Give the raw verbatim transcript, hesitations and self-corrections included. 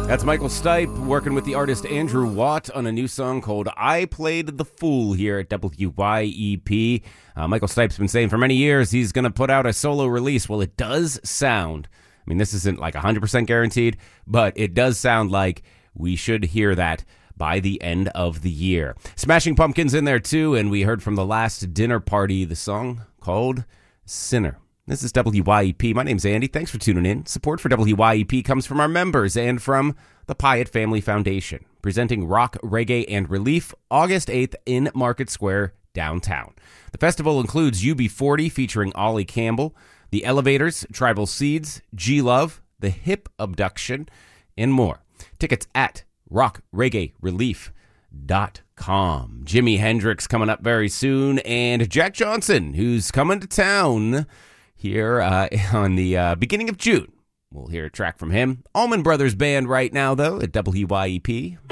That's Michael Stipe working with the artist Andrew Watt on a new song called I Played the Fool here at W Y E P. Uh, Michael Stipe's been saying for many years he's going to put out a solo release. Well, it does sound, I mean, this isn't like one hundred percent guaranteed, but it does sound like we should hear that by the end of the year. Smashing Pumpkins in there too, and we heard from the last dinner party the song called Sinner. This is W Y E P. My name's Andy. Thanks for tuning in. Support for W Y E P comes from our members and from the Pyatt Family Foundation, presenting rock, reggae, and relief August eighth in Market Square, downtown. The festival includes U B forty featuring Ollie Campbell, The Elevators, Tribal Seeds, G-Love, The Hip Abduction, and more. Tickets at rock reggae relief dot com. Jimi Hendrix coming up very soon, and Jack Johnson, who's coming to town here uh, on the uh, beginning of June. We'll hear a track from him. Allman Brothers Band right now, though, at W Y E P.